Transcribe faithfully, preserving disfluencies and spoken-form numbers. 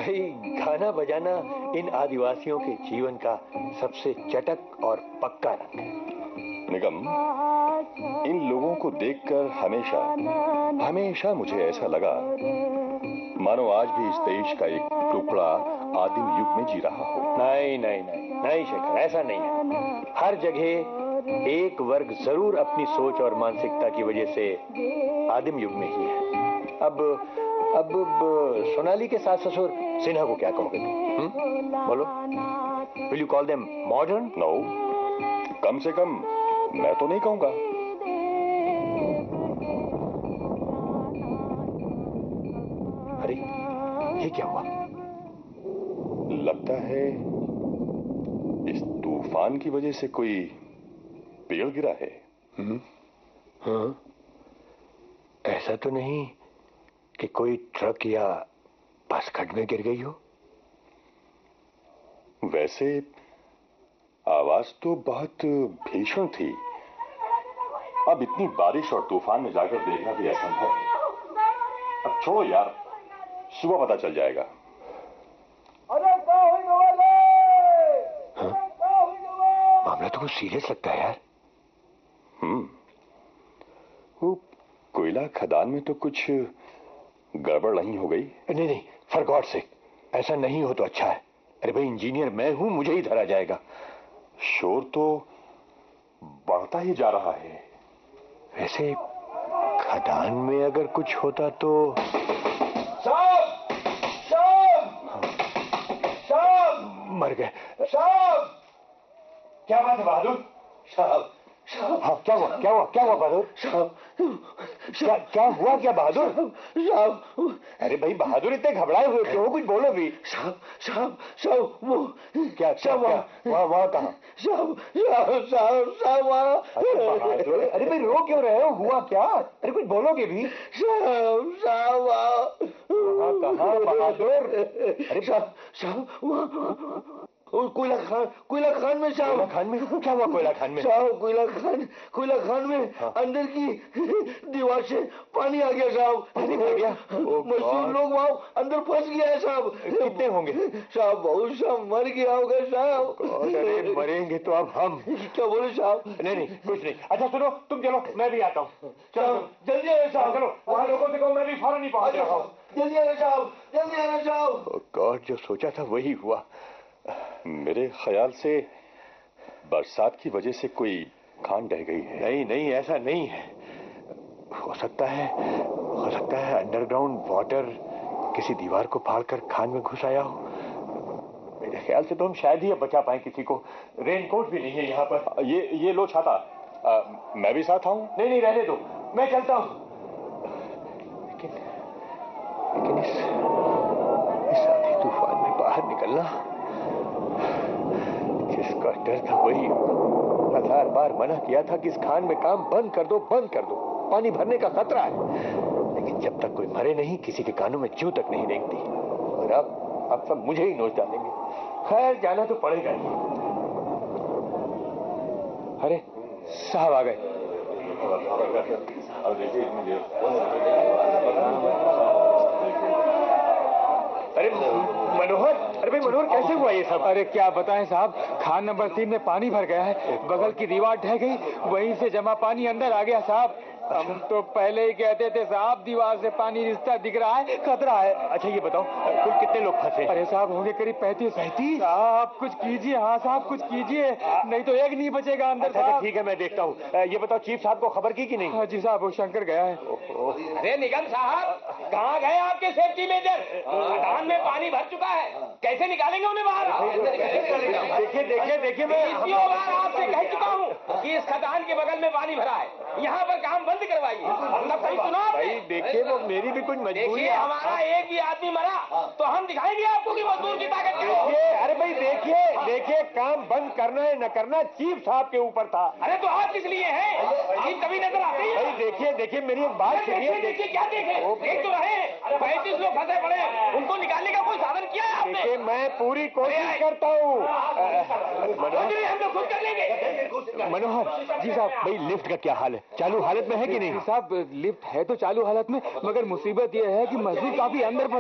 भाई गाना बजाना इन आदिवासियों के जीवन का सबसे चटक और पक्का रंग है। निगम, इन लोगों को देखकर हमेशा हमेशा मुझे ऐसा लगा मानो आज भी इस देश का एक टुकड़ा आदिम युग में जी रहा हो। नहीं नहीं नहीं नहीं शेखर, ऐसा नहीं है। हर जगह एक वर्ग जरूर अपनी सोच और मानसिकता की वजह से आदिम युग में ही है। अब अब सोनाली के सास ससुर सिन्हा को क्या कहोगे? हुँ? बोलो, will you call them modern? No, कम से कम मैं तो नहीं कहूंगा। अरे ये क्या हुआ? लगता है इस तूफान की वजह से कोई पेड़ गिरा है। हम्म, हाँ, ऐसा तो नहीं कि कोई ट्रक या बस खड्ड में गिर गई हो? वैसे आवाज तो बहुत भीषण थी। अब इतनी बारिश और तूफान में जाकर देखना भी असंभव है। अब छोड़ो यार, सुबह पता चल जाएगा। हाँ? मामला तो कुछ सीरियस लगता है यार। हम्म, वो कोयला खदान में तो कुछ गड़बड़ नहीं हो गई? नहीं नहीं, फॉर गॉड सेक, ऐसा नहीं हो तो अच्छा है। अरे भाई इंजीनियर मैं हूं, मुझे ही धरा जाएगा। शोर तो बढ़ता ही जा रहा है। वैसे खदान में अगर कुछ होता तो। साहब, साहब, साहब, मर गए साहब। क्या बात है बहादुर? साहब, साहब। हाँ, क्या हुआ क्या हुआ क्या हुआ बहादुर? साहब, क्या क्या हुआ क्या बहादुर? साहब। अरे भाई बहादुर इतने घबराए हुए क्यों? कुछ बोलो भी। साहब, साहब, साहब, वो क्या क्या वहाँ वहाँ कहाँ? साहब, साहब, साहब, साहब वहाँ। बहादुर, अरे भाई रो क्यों रहे हो? हुआ क्या? अरे कुछ बोलोगे भी? साहब, साहब वहाँ कहाँ बहादुर? अरे साहब, साहब वहाँ कोयला खान, कोयला खान में साहब। कोयला खान में? क्या हुआ कोयला खान में? साहब कोयला खान, कोयला खान में हाँ। अंदर की दीवार से पानी आ गया साहब। पानी भर गया? मजदूर लोग वहाँ अंदर फंस गया है साहब। कितने होंगे? साहब बहुत सब मर गया होगा साहब। अरे मरेंगे तो अब हम। क्या बोले साहब? नहीं नहीं कुछ नहीं। अच्छा सुनो, तुम चलो मैं भी आता हूँ। चलो जल्दी आए साहब। चलो वहाँ लोगों से कहो मैं भी फौरन ही पहुँच रहा हूँ। जल्दी आए साहब, जल्दी आए साहब। गॉड, जो सोचा था वही हुआ। मेरे ख्याल से बरसात की वजह से कोई खान ढह गई है। नहीं नहीं ऐसा नहीं है। हो सकता है हो सकता है अंडरग्राउंड वाटर किसी दीवार को फाड़कर खान में घुस आया हो। मेरे ख्याल से तो हम शायद ही अब बचा पाए किसी को। रेनकोट भी नहीं है यहाँ पर। ये ये लो छाता। आ, मैं भी साथ आऊं? नहीं नहीं रहने दो, मैं चलता हूँ। लेकिन लेकिन इस इस आंधी तूफान में बाहर निकलना, जिसका डर था वही। हजार बार मना किया था कि इस खान में काम बंद कर दो बंद कर दो, पानी भरने का खतरा है। लेकिन जब तक कोई मरे नहीं किसी के कानों में जूं तक नहीं रेंगती। और अब अब सब मुझे ही नोच डालेंगे। खैर जाना तो पड़ेगा ही। अरे साहब आ गए। अरे मनोहर, अरे भाई मनोहर कैसे हुआ ये सब? अरे क्या बताएं साहब, खान नंबर तीन में पानी भर गया है। बगल की दीवार ढह गई, वहीं से जमा पानी अंदर आ गया साहब। हम तो पहले ही कहते थे साहब दीवार से पानी रिश्ता दिख रहा है, खतरा है। अच्छा ये बताओ कुल कितने लोग फंसे? अरे साहब होंगे करीब पैंतीस। पैंतीस? साहब कुछ कीजिए। हाँ साहब कुछ कीजिए, नहीं तो एक नहीं बचेगा अंदर। अच्छा, साहब ठीक है मैं देखता हूँ। ये बताओ चीफ साहब को खबर की कि नहीं? हाँ जी साहब, वो शंकर गया है। अरे निगम साहब कहाँ गए आपके सेफ्टी मेजर? खदान में पानी भर चुका है, कैसे निकालेंगे उन्हें बाहर? देखिए देखिए देखिए मैं इतनी बार आपसे कह चुका हूँ कि इस खदान के बगल में पानी भरा है, यहाँ पर काम बंद करवाइए। तब सही सुनो भाई, देखिए वो मेरी भी कुछ मजबूरी देखिए है। हमारा एक भी आदमी मरा तो हम दिखाएंगे आपको कि मजदूर की ताकत क्या है। देखिए, अरे भाई देखिए देखिए काम बंद करना है न करना चीफ साहब के ऊपर था। अरे तो आप किस लिए हैं? चीफ कभी नजर आते हैं? भाई देखिए देखिए मेरी एक बात देखिए सुनिए। देखिए क्या देखे, देख तो रहे पैंतीस लोग फंसे पड़े, उनको निकालने का कोई साधन किया है आपने? देखिए मैं पूरी कोशिश करता हूँ। मनोहर हम लोग खुद कर लेंगे। मनोहर जी साहब, भाई लिफ्ट का क्या हाल है? चालू हालत में है कि नहीं? साहब लिफ्ट है तो चालू हालत में, मगर मुसीबत यह है कि मजदूर काफी अंदर